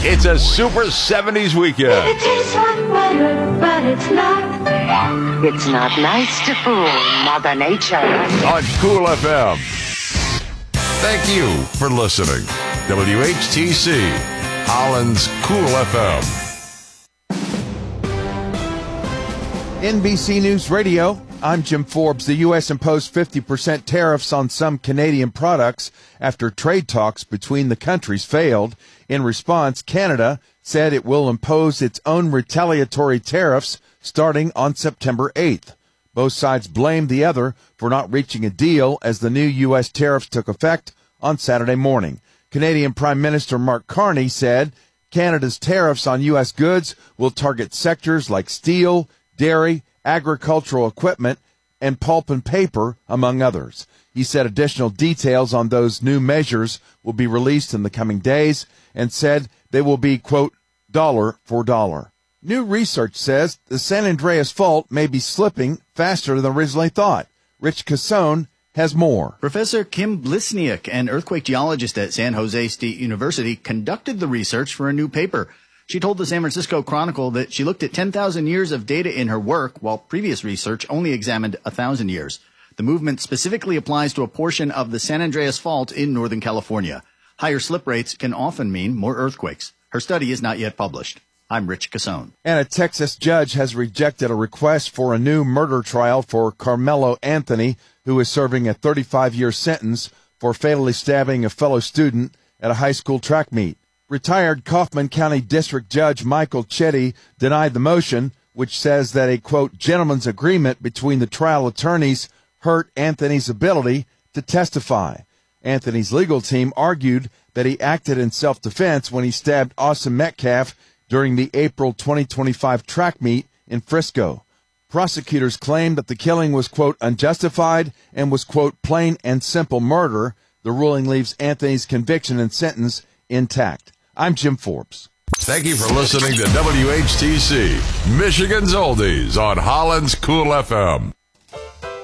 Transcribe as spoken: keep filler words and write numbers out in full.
It's a super seventies weekend. It tastes like butter, but it's not. It's not nice to fool Mother Nature. On Cool F M. Thank you for listening. W H T C, Holland's Cool F M. N B C News Radio, I'm Jim Forbes. The U S imposed fifty percent tariffs on some Canadian products after trade talks between the countries failed. In response, Canada said it will impose its own retaliatory tariffs starting on September eighth. Both sides blamed the other for not reaching a deal as the new U S tariffs took effect on Saturday morning. Canadian Prime Minister Mark Carney said Canada's tariffs on U S goods will target sectors like steel, dairy, agricultural equipment, and pulp and paper, among others. He said additional details on those new measures will be released in the coming days and said they will be, quote, dollar for dollar. New research says the San Andreas Fault may be slipping faster than originally thought. Rich Cassone has more. Professor Kim Blisniak, an earthquake geologist at San Jose State University, conducted the research for a new paper. She told the San Francisco Chronicle that she looked at ten thousand years of data in her work, while previous research only examined one thousand years. The movement specifically applies to a portion of the San Andreas Fault in Northern California. Higher slip rates can often mean more earthquakes. Her study is not yet published. I'm Rich Cassone. And a Texas judge has rejected a request for a new murder trial for Carmelo Anthony, who is serving a thirty-five year sentence for fatally stabbing a fellow student at a high school track meet. Retired Kaufman County District Judge Michael Chetty denied the motion, which says that a, quote, gentleman's agreement between the trial attorneys hurt Anthony's ability to testify. Anthony's legal team argued that he acted in self-defense when he stabbed Austin Metcalf during the April twenty twenty-five track meet in Frisco. Prosecutors claimed that the killing was, quote, unjustified and was, quote, plain and simple murder. The ruling leaves Anthony's conviction and sentence intact. I'm Jim Forbes. Thank you for listening to W H T C, Michigan's Oldies on Holland's Cool F M.